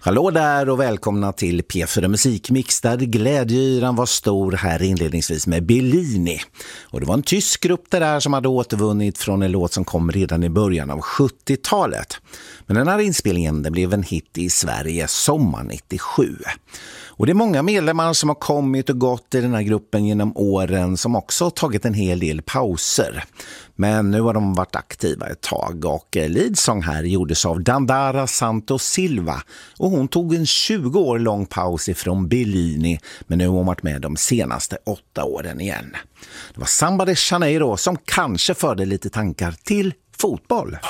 Hallå där och välkomna till P4 Musikmix där glädjeyran var stor här inledningsvis med Bellini. Och det var en tysk grupp där som hade återvunnit från en låt som kom redan i början av 70-talet. Men den här inspelningen den blev en hit i Sverige sommar 97. Och det är många medlemmar som har kommit och gått i den här gruppen genom åren som också har tagit en hel del pauser. Men nu har de varit aktiva ett tag och leadsång här gjordes av Dandara Santos Silva och hon tog en 20 år lång paus ifrån Bellini men nu har hon varit med de senaste 8 åren igen. Det var Samba de Janeiro som kanske förde lite tankar till fotboll.